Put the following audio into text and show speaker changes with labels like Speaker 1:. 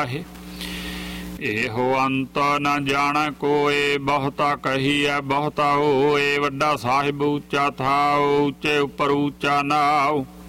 Speaker 1: जाहे। एहो अंत न जान कोए, बहुता कहिए बहुता होए। वड्डा साहिब ऊँचा था, ऊँचे उपर ऊँचा नाव।